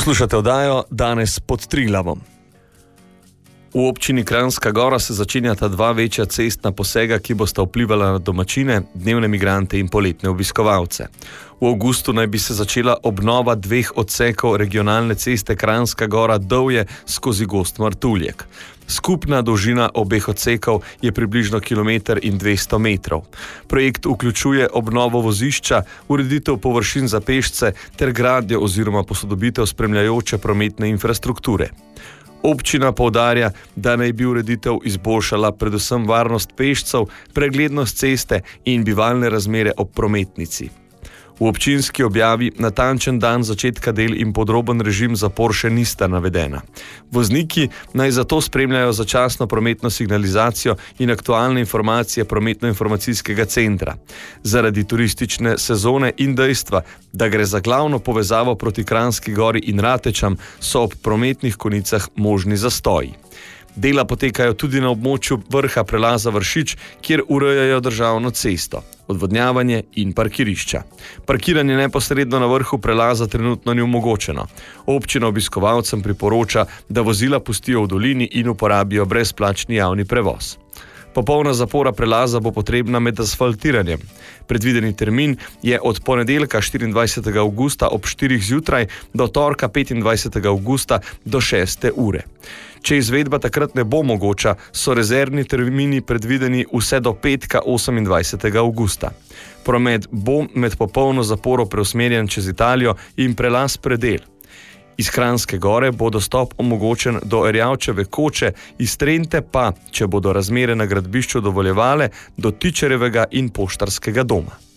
Poslušate oddajo Danes pod Triglavom. V občini Kranjska Gora se začenjata dva večja cestna posega, ki bosta vplivala na domačine, dnevne migrante in poletne obiskovalce. V avgustu naj bi se začela obnova dveh odsekov regionalne ceste Kranjska Gora-Dovje skozi Gozd Martuljek. Skupna dolžina obeh odsekov je približno 1,2 km. Projekt vključuje obnovo vozišča, ureditev površin za pešce ter gradnjo oziroma posodobitev spremljajoče prometne infrastrukture. Občina poudarja, da naj bi ureditev izboljšala predvsem varnost pešcev, preglednost ceste in bivalne razmere ob prometnici. V občinski objavi natančen dan začetka del in podroben režim zapor še nista navedena. Vozniki naj zato spremljajo začasno prometno signalizacijo in aktualne informacije prometno-informacijskega centra. Zaradi turistične sezone in dejstva, da gre za glavno povezavo proti Kranjski Gori in Ratečam, so ob prometnih konicah možni zastoji. Dela potekajo tudi na območju vrha prelaza Vršič, kjer urejajo državno cesto, odvodnjavanje in parkirišča. Parkiranje neposredno na vrhu prelaza trenutno ni omogočeno. Občina obiskovalcem priporoča, da vozila pustijo v dolini in uporabijo brezplačni javni prevoz. Popolna zapora prelaza bo potrebna med asfaltiranjem. Predvideni termin je od ponedeljka 24. avgusta ob 4. zjutraj do torka 25. avgusta do 6. ure. Če izvedba takrat ne bo mogoča, so rezervni termini predvideni vse do petka 28. avgusta. Promet bo med popolno zaporo preusmerjen čez Italijo in prelaz Predel. Iz Kranjske Gore bo dostop omogočen do Erjavčeve koče, iz Trente pa, če bodo razmere na gradbišču dovoljevale, do Tičarjevega in Poštarskega doma.